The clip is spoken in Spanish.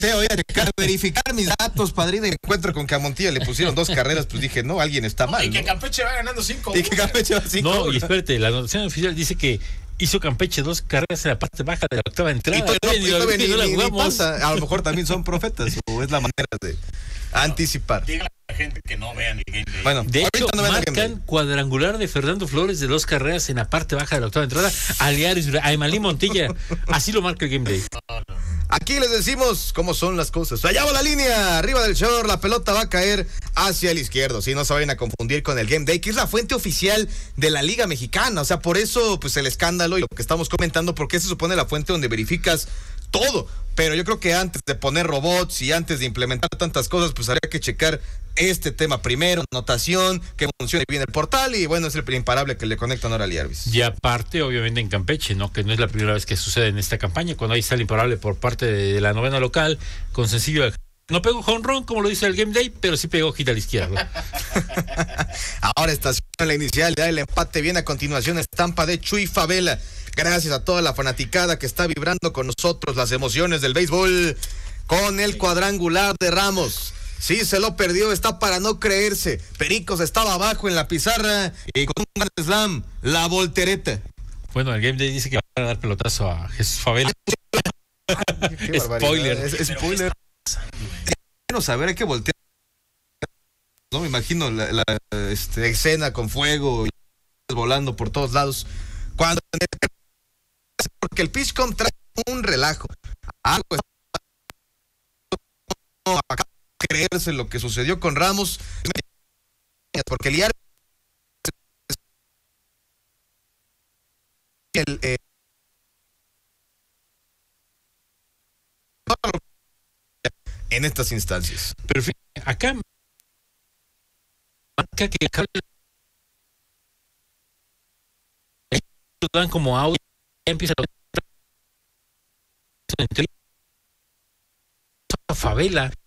Voy a checar, verificar mis datos, padrino, y me encuentro con que a Montilla le pusieron 2 carreras, pues dije, no, alguien está mal. Y que Campeche va ganando 5. Y que Campeche va 5. No, y espérate, la anotación oficial dice que hizo Campeche 2 carreras en la parte baja de la octava entrada. Ni pasa. A lo mejor también son profetas, o es la manera de anticipar. Diga a la gente que no vean el game day. Bueno, de hecho, marcan cuadrangular de Fernando Flores de 2 carreras en la parte baja de la octava entrada a Emalí Montilla. Así lo marca el game day. Aquí les decimos cómo son las cosas. Allá va la línea, arriba del short, la pelota va a caer hacia el izquierdo. Si no se vayan a confundir con el Game Day, que es la fuente oficial de la Liga Mexicana. O sea, por eso, pues el escándalo y lo que estamos comentando, porque se supone la fuente donde verificas todo. Pero yo creo que antes de poner robots y antes de implementar tantas cosas, pues habría que checar este tema primero, anotación, que funcione bien el portal, y bueno, es el imparable que le conectan ahora al Jarvis. Y aparte, obviamente en Campeche, ¿no? Que no es la primera vez que sucede en esta campaña, cuando ahí está el imparable por parte de la novena local, con sencillo, no pegó home run, como lo dice el Game Day, pero sí pegó hit a la izquierda. Ahora estaciona la inicial, ya el empate viene a continuación, estampa de Chuy Favela. Gracias a toda la fanaticada que está vibrando con nosotros las emociones del béisbol con el cuadrangular de Ramos. Sí, se lo perdió, está para no creerse. Pericos estaba abajo en la pizarra y con un grand slam, la voltereta. Bueno, el Game Day dice que va a dar pelotazo a Jesús Favela. Spoiler. Es spoiler. Bueno, saber, hay que voltear. No me imagino la escena con fuego y volando por todos lados. Porque el PitchCom trae un relajo. Algo acá creerse lo que sucedió con Ramos, porque el IAR en estas instancias. Pero fíjate, acá marca que dan como audio, empieza a Favela